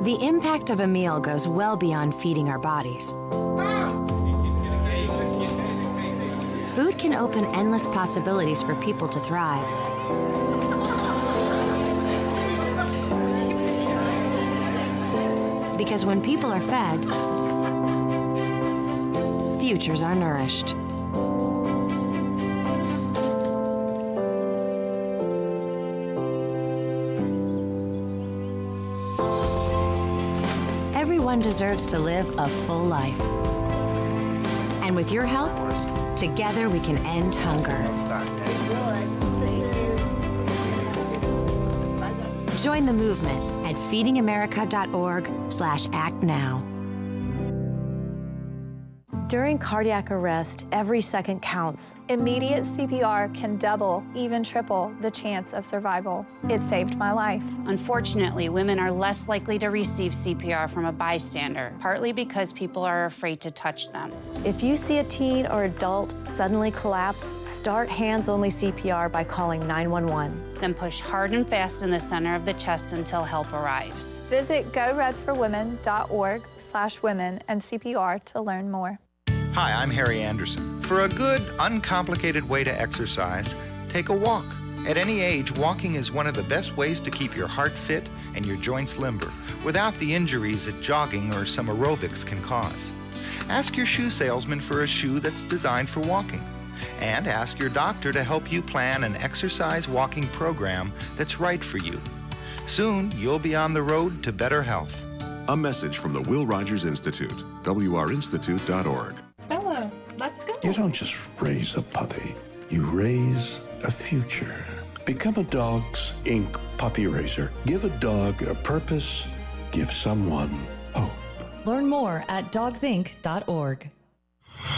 The impact of a meal goes well beyond feeding our bodies. Food can open endless possibilities for people to thrive. Because when people are fed, futures are nourished. Everyone deserves to live a full life. And with your help, together we can end hunger. Join the movement at feedingamerica.org/actnow. During cardiac arrest, every second counts. Immediate CPR can double, even triple, the chance of survival. It saved my life. Unfortunately, women are less likely to receive CPR from a bystander, partly because people are afraid to touch them. If you see a teen or adult suddenly collapse, start hands-only CPR by calling 911. Then push hard and fast in the center of the chest until help arrives. Visit goredforwomen.org/women and CPR to learn more. Hi, I'm Harry Anderson. For a good, uncomplicated way to exercise, take a walk. At any age, walking is one of the best ways to keep your heart fit and your joints limber, without the injuries that jogging or some aerobics can cause. Ask your shoe salesman for a shoe that's designed for walking. And ask your doctor to help you plan an exercise walking program that's right for you. Soon, you'll be on the road to better health. A message from the Will Rogers Institute, wrinstitute.org. Bella, let's go. You don't just raise a puppy, you raise a future. Become a Dogs Inc. puppy raiser. Give a dog a purpose, give someone hope. Learn more at dogsinc.org.